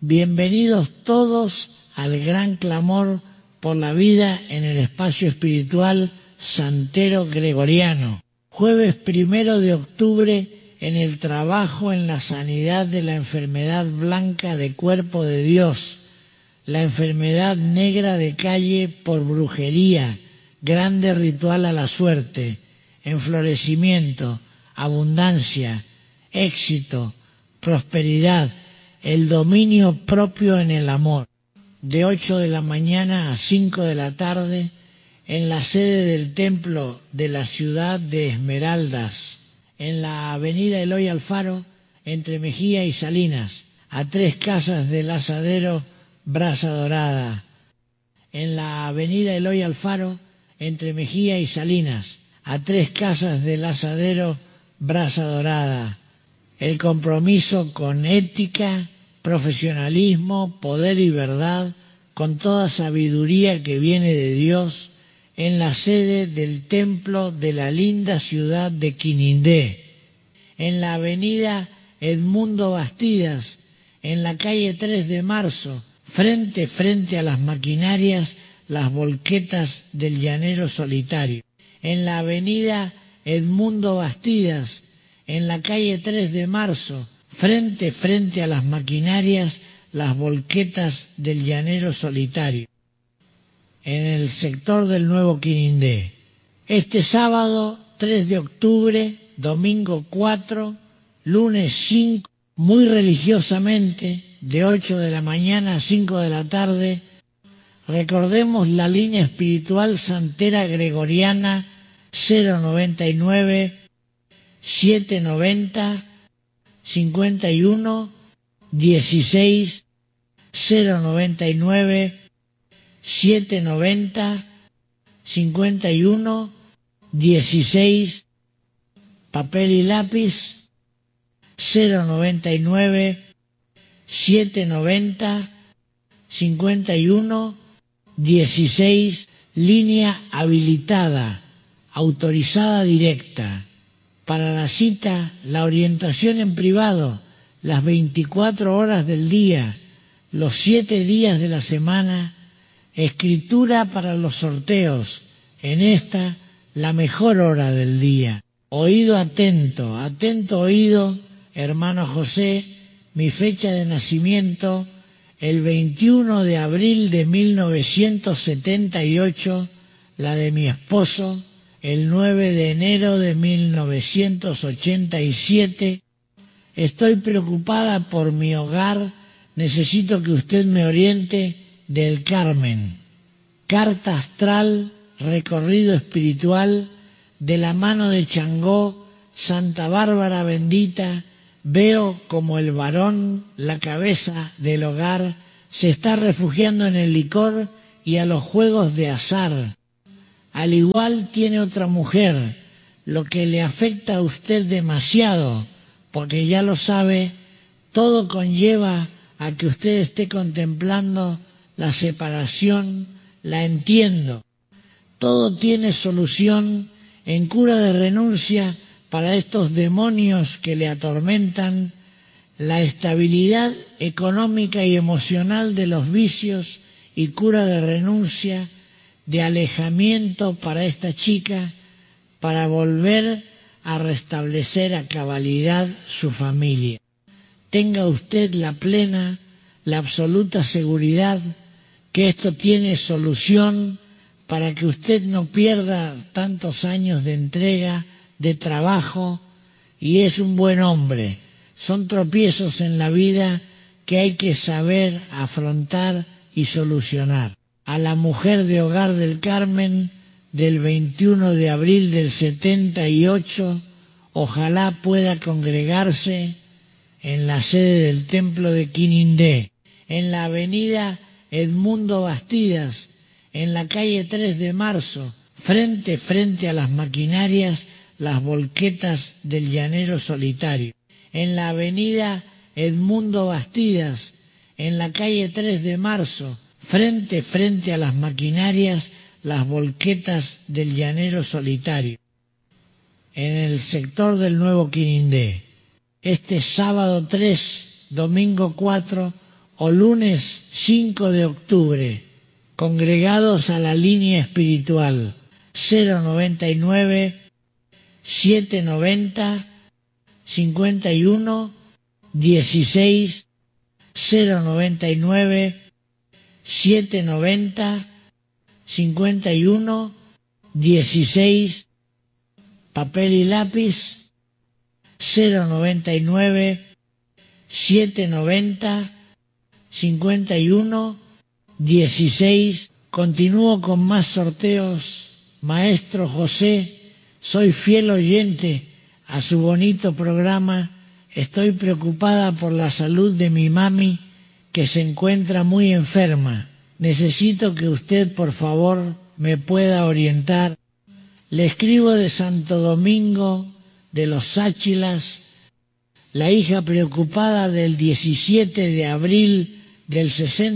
Bienvenidos todos al gran clamor por la vida en el espacio espiritual santero gregoriano. Jueves 1 de octubre, en el trabajo en la sanidad de la enfermedad blanca de cuerpo de Dios, la enfermedad negra de calle por brujería, grande ritual a la suerte, enflorecimiento, abundancia, éxito, prosperidad, el dominio propio en el amor. De 8 de la mañana a 5 de la tarde, en la sede del templo de la ciudad de Esmeraldas, en la avenida Eloy Alfaro, entre Mejía y Salinas, a 3 casas del asadero Brasa Dorada. En la avenida Eloy Alfaro, entre Mejía y Salinas, a 3 casas del asadero Brasa Dorada. El compromiso con ética, profesionalismo, poder y verdad, con toda sabiduría que viene de Dios, en la sede del templo de la linda ciudad de Quinindé, en la avenida Edmundo Bastidas, en la calle 3 de Marzo, frente a las maquinarias, las volquetas del llanero solitario. En la avenida Edmundo Bastidas, en la calle 3 de Marzo, frente a las maquinarias, las volquetas del llanero solitario, en el sector del Nuevo Quinindé. Este sábado 3 de octubre, domingo 4, lunes 5, muy religiosamente, de 8 de la mañana a 5 de la tarde, recordemos la línea espiritual santera gregoriana 099 790 51 16 099 790 51 16, papel y lápiz, 099 790 51 16, línea habilitada, autorizada directa. Para la cita, la orientación en privado, las 24 horas del día, los 7 días de la semana, escritura para los sorteos, en esta, la mejor hora del día. Oído atento, atento oído, hermano José, mi fecha de nacimiento, el 21 de abril de 1978, la de mi esposo, el 9 de enero de 1987. Estoy preocupada por mi hogar, necesito que usted me oriente. Del Carmen. Carta astral, recorrido espiritual, de la mano de Changó, Santa Bárbara bendita, veo como el varón, la cabeza del hogar, se está refugiando en el licor y a los juegos de azar. Al igual tiene otra mujer, lo que le afecta a usted demasiado, porque ya lo sabe, todo conlleva a que usted esté contemplando la separación. La entiendo. Todo tiene solución en cura de renuncia para estos demonios que le atormentan, la estabilidad económica y emocional de los vicios y cura de renuncia, de alejamiento para esta chica, para volver a restablecer a cabalidad su familia. Tenga usted la plena, la absoluta seguridad que esto tiene solución para que usted no pierda tantos años de entrega, de trabajo, y es un buen hombre. Son tropiezos en la vida que hay que saber afrontar y solucionar. A la mujer de Hogar del Carmen, del 21 de abril del 78, ojalá pueda congregarse en la sede del templo de Quinindé, en la avenida Edmundo Bastidas, en la calle 3 de Marzo, frente a las maquinarias, las volquetas del llanero solitario. En la avenida Edmundo Bastidas, en la calle 3 de Marzo, frente a las maquinarias, las volquetas del llanero solitario, en el sector del Nuevo Quinindé. Este sábado 3, domingo 4, o lunes 5 de octubre, congregados a la línea espiritual 099 790 51 16 099 790 51 16, papel y lápiz 099 790 51 16. Continúo con más sorteos. Maestro José, soy fiel oyente a su bonito programa. Estoy preocupada por la salud de mi mami, que se encuentra muy enferma. Necesito que usted, por favor, me pueda orientar. Le escribo de Santo Domingo de los Sáchilas, la hija preocupada del 17 de abril del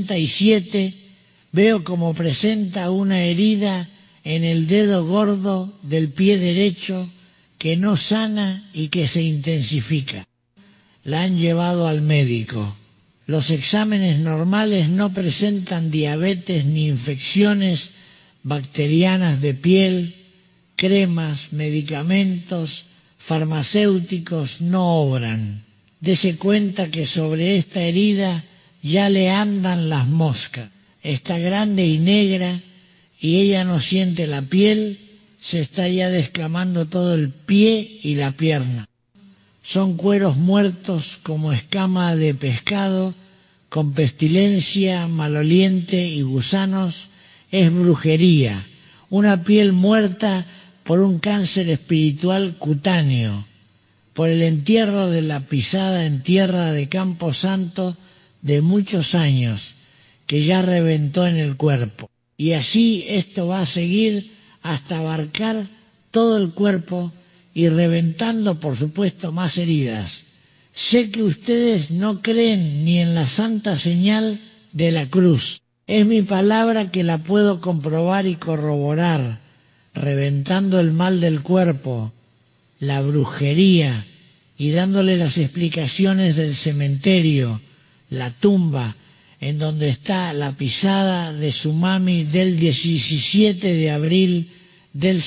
67, veo como presenta una herida en el dedo gordo del pie derecho que no sana y que se intensifica. La han llevado al médico. Los exámenes normales no presentan diabetes ni infecciones bacterianas de piel. Cremas, medicamentos, farmacéuticos no obran. Dese cuenta que sobre esta herida ya le andan las moscas. Está grande y negra y ella no siente la piel, se está ya descamando todo el pie y la pierna. Son cueros muertos como escama de pescado, con pestilencia, maloliente y gusanos. Es brujería, una piel muerta por un cáncer espiritual cutáneo, por el entierro de la pisada en tierra de Campo Santo de muchos años, que ya reventó en el cuerpo. Y así esto va a seguir hasta abarcar todo el cuerpo y reventando, por supuesto, más heridas. Sé que ustedes no creen ni en la santa señal de la cruz. Es mi palabra que la puedo comprobar y corroborar, reventando el mal del cuerpo, la brujería, y dándole las explicaciones del cementerio, la tumba, en donde está la pisada de su mami del 17 de abril del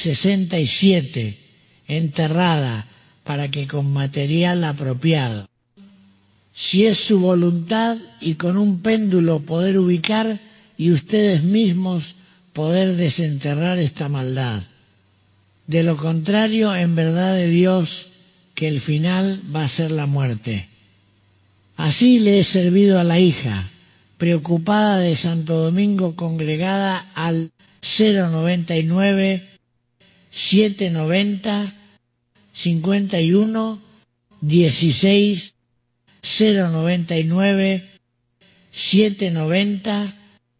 67, enterrada para que con material apropiado. Si es su voluntad y con un péndulo poder ubicar y ustedes mismos poder desenterrar esta maldad. De lo contrario, en verdad de Dios, que el final va a ser la muerte. Así le he servido a la hija, preocupada de Santo Domingo, congregada al 099 790 51 16 099 790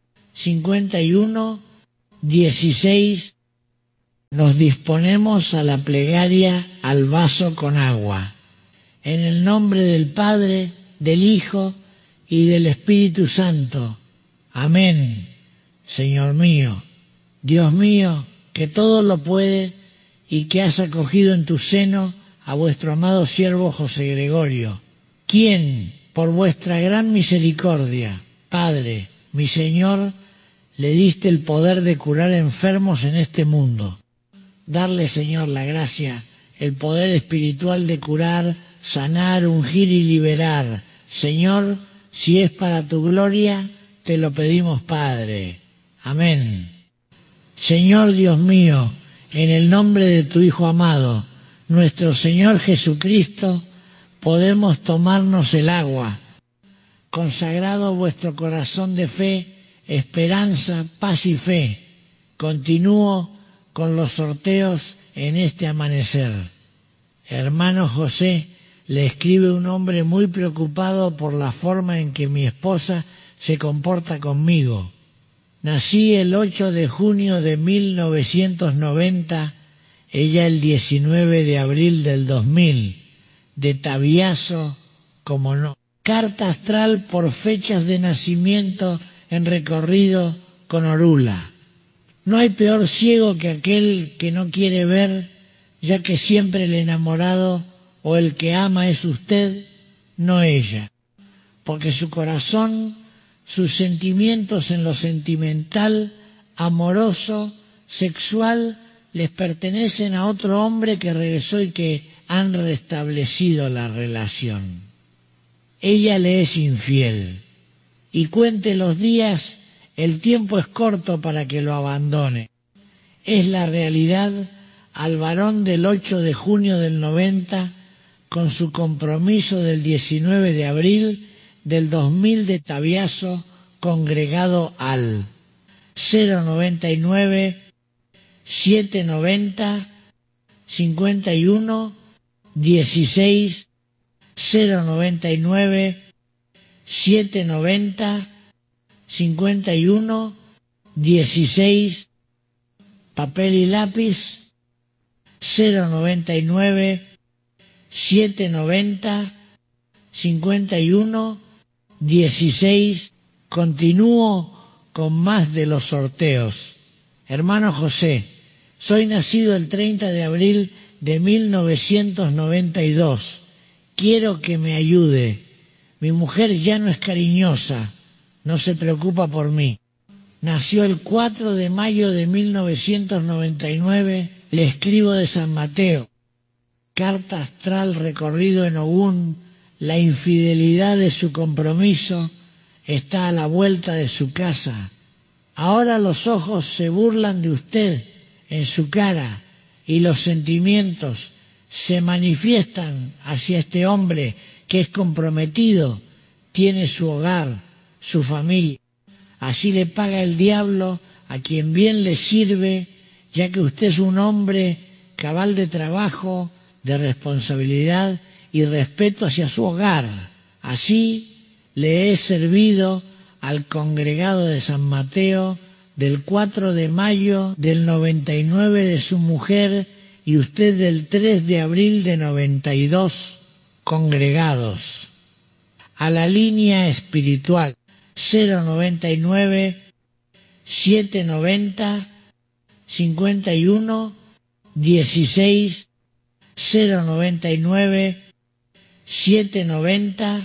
51 16. Nos disponemos a la plegaria al vaso con agua. En el nombre del Padre, del Hijo y del Espíritu Santo. Amén. Señor mío, Dios mío, que todo lo puede y que has acogido en tu seno a vuestro amado siervo José Gregorio, quien, por vuestra gran misericordia, Padre, mi Señor, le diste el poder de curar enfermos en este mundo. Darle, Señor, la gracia, el poder espiritual de curar, sanar, ungir y liberar. Señor, si es para tu gloria, te lo pedimos, Padre. Amén. Señor Dios mío, en el nombre de tu Hijo amado, nuestro Señor Jesucristo, podemos tomarnos el agua. Consagrado vuestro corazón de fe, esperanza, paz y fe. Continúo con los sorteos en este amanecer. Hermano José, le escribe un hombre muy preocupado por la forma en que mi esposa se comporta conmigo. Nací el 8 de junio de 1990, ella el 19 de abril del 2000, de Tabiazo, como no. Carta astral por fechas de nacimiento en recorrido con Orula. No hay peor ciego que aquel que no quiere ver, ya que siempre el enamorado o el que ama es usted, no ella, porque su corazón sus sentimientos en lo sentimental, amoroso, sexual, les pertenecen a otro hombre que regresó y que han restablecido la relación. Ella le es infiel y cuente los días, el tiempo es corto para que lo abandone. Es la realidad al varón del 8 de junio del 90 con su compromiso del 19 de abril del 2000 de Tabiazo, congregado al 099 790 51 16 099 790 51 16 papel y lápiz 099 790 51 16. Continúo con más de los sorteos. Hermano José, soy nacido el 30 de abril de 1992. Quiero que me ayude. Mi mujer ya no es cariñosa, no se preocupa por mí. Nació el 4 de mayo de 1999, le escribo de San Mateo. Carta astral recorrido en Ogún, la infidelidad de su compromiso está a la vuelta de su casa. Ahora los ojos se burlan de usted en su cara y los sentimientos se manifiestan hacia este hombre que es comprometido, tiene su hogar, su familia. Así le paga el diablo a quien bien le sirve, ya que usted es un hombre cabal de trabajo, de responsabilidad y respeto hacia su hogar. Así le he servido al congregado de San Mateo del 4 de mayo del 99 de su mujer y usted del 3 de abril de 92 congregados. A la línea espiritual 099 790 51 16 099 790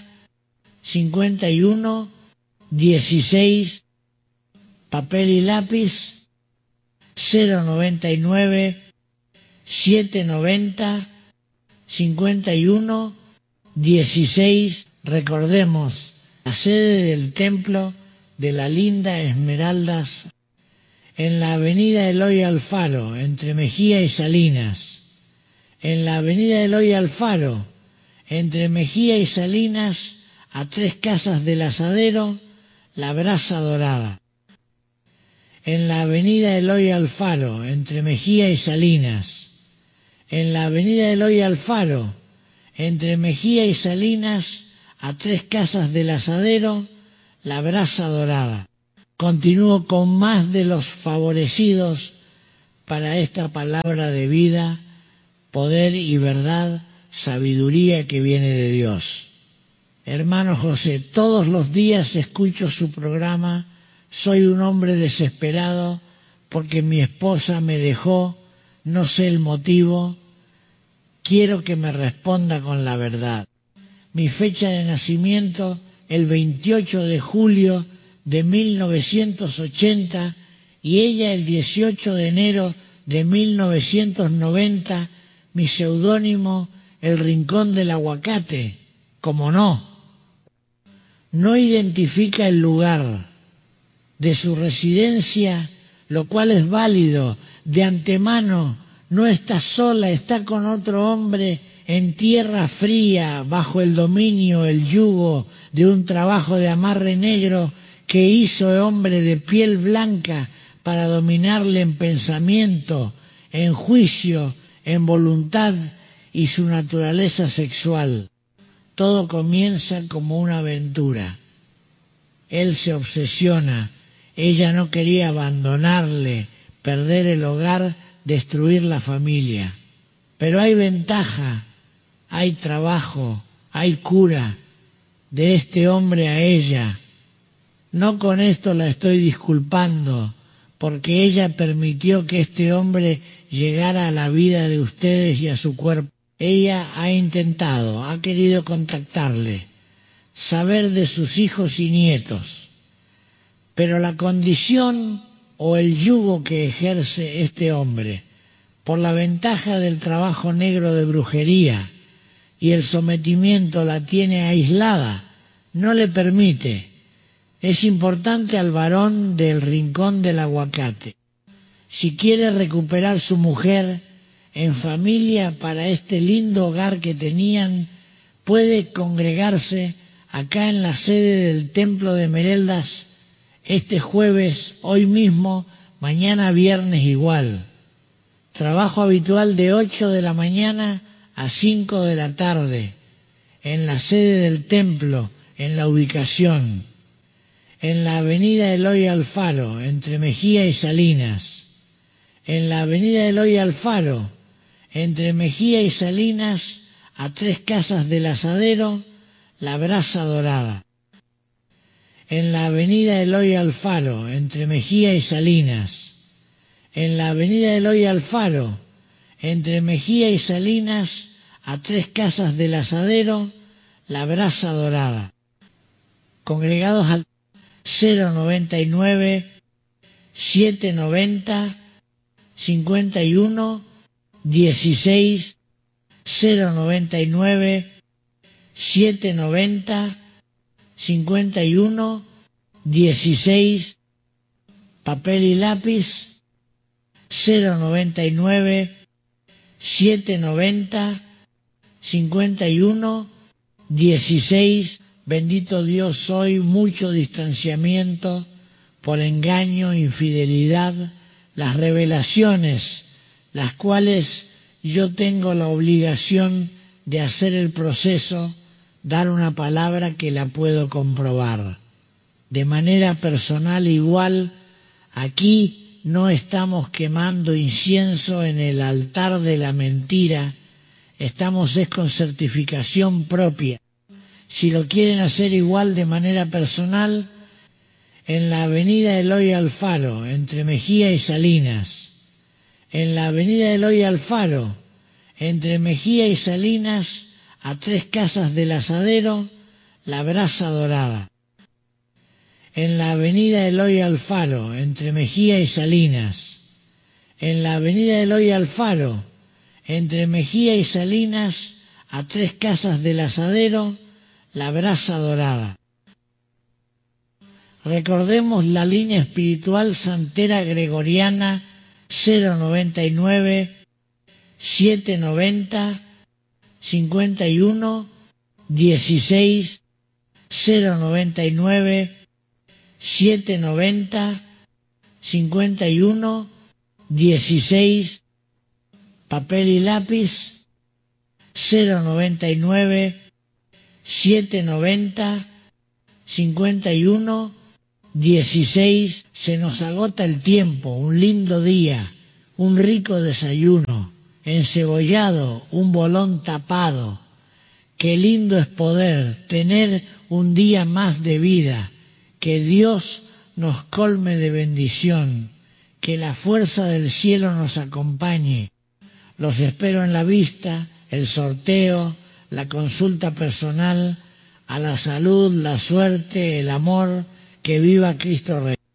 51 16 papel y lápiz 099 790 51 16. Recordemos la sede del templo de la Linda Esmeraldas en la avenida Eloy Alfaro, entre Mejía y Salinas. En la avenida Eloy Alfaro, entre Mejía y Salinas, a 3 casas del Asadero, la Brasa Dorada. En la avenida Eloy Alfaro, entre Mejía y Salinas. En la avenida Eloy Alfaro, entre Mejía y Salinas, a 3 casas del Asadero, la Brasa Dorada. Continúo con más de los favorecidos para esta palabra de vida, poder y verdad, sabiduría que viene de Dios. Hermano José, todos los días escucho su programa. Soy un hombre desesperado porque mi esposa me dejó, no sé el motivo. Quiero que me responda con la verdad. Mi fecha de nacimiento, el 28 de julio de 1980, y ella el 18 de enero de 1990, mi seudónimo, el Rincón del Aguacate. Como no. No identifica el lugar de su residencia, lo cual es válido. De antemano, no está sola, está con otro hombre en tierra fría, bajo el dominio, el yugo de un trabajo de amarre negro que hizo hombre de piel blanca para dominarle en pensamiento, en juicio, en voluntad y su naturaleza sexual. Todo comienza como una aventura. Él se obsesiona, ella no quería abandonarle, perder el hogar, destruir la familia. Pero hay ventaja, hay trabajo, hay cura de este hombre a ella. No con esto la estoy disculpando, porque ella permitió que este hombre llegara a la vida de ustedes y a su cuerpo. Ella ha intentado, ha querido contactarle, saber de sus hijos y nietos. Pero la condición o el yugo que ejerce este hombre, por la ventaja del trabajo negro de brujería y el sometimiento la tiene aislada, no le permite. Es importante al varón del rincón del aguacate. Si quiere recuperar su mujer en familia para este lindo hogar que tenían, puede congregarse acá en la sede del Templo de Mereldas este jueves, hoy mismo, mañana viernes igual. Trabajo habitual de 8 de la mañana a 5 de la tarde, en la sede del templo, en la ubicación, en la avenida Eloy Alfaro, entre Mejía y Salinas, en la avenida Eloy Alfaro, entre Mejía y Salinas, a 3 casas del Asadero, la Brasa Dorada. En la avenida Eloy Alfaro, entre Mejía y Salinas, en la avenida Eloy Alfaro, entre Mejía y Salinas, a 3 casas del Asadero, la Brasa Dorada. Congregados al 099 790 51 16 099 790 51 16, papel y lápiz, 099 790 51 16. Bendito Dios, hoy mucho distanciamiento por engaño, infidelidad, las revelaciones, las cuales yo tengo la obligación de hacer el proceso, dar una palabra que la puedo comprobar. De manera personal igual, aquí no estamos quemando incienso en el altar de la mentira, estamos con certificación propia. Si lo quieren hacer igual de manera personal, en la avenida Eloy Alfaro, entre Mejía y Salinas, en la avenida Eloy Alfaro, entre Mejía y Salinas, a 3 casas del Asadero, la Brasa Dorada. En la avenida Eloy Alfaro, entre Mejía y Salinas, en la avenida Eloy Alfaro, entre Mejía y Salinas, a 3 casas del Asadero, la Brasa Dorada. Recordemos la línea espiritual santera gregoriana 099 790 51 16 099 790 51 16, papel y lápiz, 099 790 51 16. Se nos agota el tiempo, un lindo día, un rico desayuno, encebollado, un bolón tapado. Qué lindo es poder tener un día más de vida, que Dios nos colme de bendición, que la fuerza del cielo nos acompañe. Los espero en la vista, el sorteo, la consulta personal, a la salud, la suerte, el amor, que viva Cristo Rey.